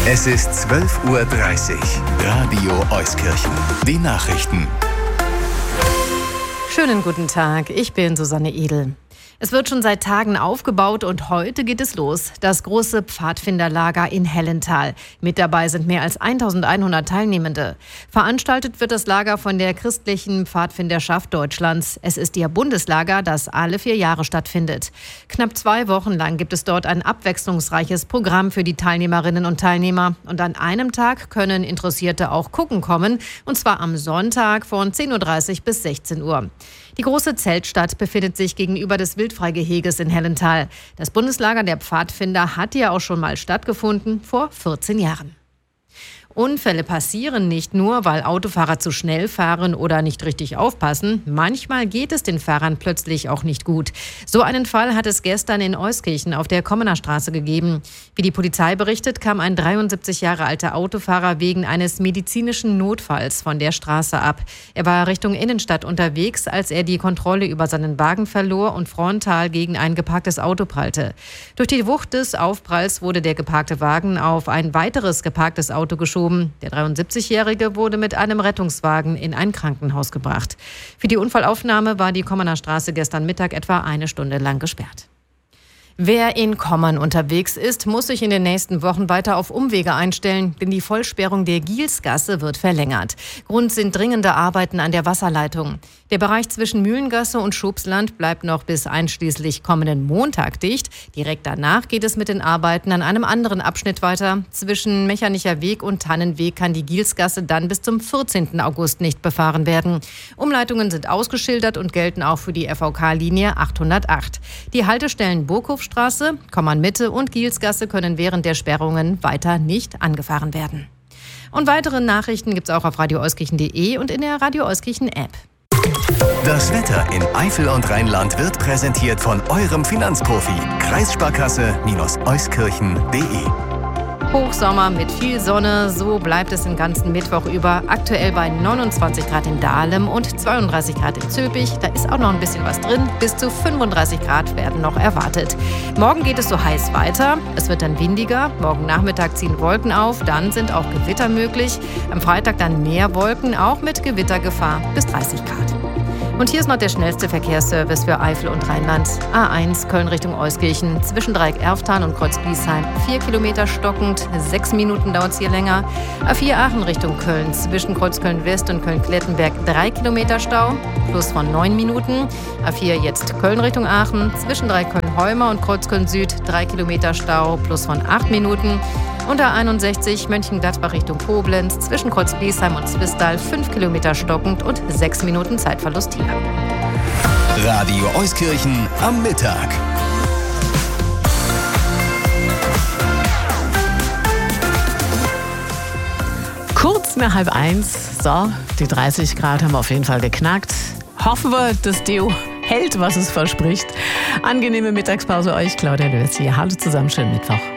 Es ist 12:30 Uhr. Radio Euskirchen. Die Nachrichten. Schönen guten Tag, ich bin Susanne Edel. Es wird schon seit Tagen aufgebaut und heute geht es los. Das große Pfadfinderlager in Hellental. Mit dabei sind mehr als 1100 Teilnehmende. Veranstaltet wird das Lager von der Christlichen Pfadfinderschaft Deutschlands. Es ist ihr Bundeslager, das alle 4 Jahre stattfindet. Knapp 2 Wochen lang gibt es dort ein abwechslungsreiches Programm für die Teilnehmerinnen und Teilnehmer. Und an einem Tag können Interessierte auch gucken kommen. Und zwar am Sonntag von 10:30 Uhr bis 16 Uhr. Die große Zeltstadt befindet sich gegenüber des Wildfreigeheges in Hellental. Das Bundeslager der Pfadfinder hat ja auch schon mal stattgefunden, vor 14 Jahren. Unfälle passieren nicht nur, weil Autofahrer zu schnell fahren oder nicht richtig aufpassen. Manchmal geht es den Fahrern plötzlich auch nicht gut. So einen Fall hat es gestern in Euskirchen auf der Kommener Straße gegeben. Wie die Polizei berichtet, kam ein 73 Jahre alter Autofahrer wegen eines medizinischen Notfalls von der Straße ab. Er war Richtung Innenstadt unterwegs, als er die Kontrolle über seinen Wagen verlor und frontal gegen ein geparktes Auto prallte. Durch die Wucht des Aufpralls wurde der geparkte Wagen auf ein weiteres geparktes Auto geschoben. Der 73-Jährige wurde mit einem Rettungswagen in ein Krankenhaus gebracht. Für die Unfallaufnahme war die Kommerner Straße gestern Mittag etwa 1 Stunde lang gesperrt. Wer in Kommern unterwegs ist, muss sich in den nächsten Wochen weiter auf Umwege einstellen, denn die Vollsperrung der Gielsgasse wird verlängert. Grund sind dringende Arbeiten an der Wasserleitung. Der Bereich zwischen Mühlengasse und Schubsland bleibt noch bis einschließlich kommenden Montag dicht. Direkt danach geht es mit den Arbeiten an einem anderen Abschnitt weiter. Zwischen Mechanicher Weg und Tannenweg kann die Gielsgasse dann bis zum 14. August nicht befahren werden. Umleitungen sind ausgeschildert und gelten auch für die FVK-Linie 808. Die Haltestellen Burghofstraße, Kommern-Mitte und Gielsgasse können während der Sperrungen weiter nicht angefahren werden. Und weitere Nachrichten gibt's auch auf radioeuskirchen.de und in der Radio Euskirchen App. Das Wetter in Eifel und Rheinland wird präsentiert von eurem Finanzprofi. Kreissparkasse-euskirchen.de. Hochsommer mit viel Sonne, so bleibt es den ganzen Mittwoch über. Aktuell bei 29 Grad in Dahlem und 32 Grad in Zülpich. Da ist auch noch ein bisschen was drin. Bis zu 35 Grad werden noch erwartet. Morgen geht es so heiß weiter. Es wird dann windiger. Morgen Nachmittag ziehen Wolken auf. Dann sind auch Gewitter möglich. Am Freitag dann mehr Wolken, auch mit Gewittergefahr bis 30 Grad. Und hier ist noch der schnellste Verkehrsservice für Eifel und Rheinland. A1 Köln Richtung Euskirchen, zwischen Dreieck-Erftal und Kreuz-Biesheim 4 Kilometer stockend, 6 Minuten dauert es hier länger. A4 Aachen Richtung Köln, zwischen Kreuzköln-West und Köln-Klettenberg 3 Kilometer Stau, plus von 9 Minuten. A4 jetzt Köln Richtung Aachen, zwischen Dreieck-Köln-Heumer und Kreuzköln-Süd 3 Kilometer Stau, plus von 8 Minuten. Und A61 Mönchengladbach Richtung Koblenz, zwischen Kreuz-Biesheim und Zwistal 5 Kilometer stockend und 6 Minuten Zeitverlust hier. Radio Euskirchen am Mittag. Kurz nach 12:30. So, die 30 Grad haben wir auf jeden Fall geknackt. Hoffen wir, das Deo hält, was es verspricht. Angenehme Mittagspause euch, Claudia Löß hier. Hallo zusammen, schönen Mittwoch.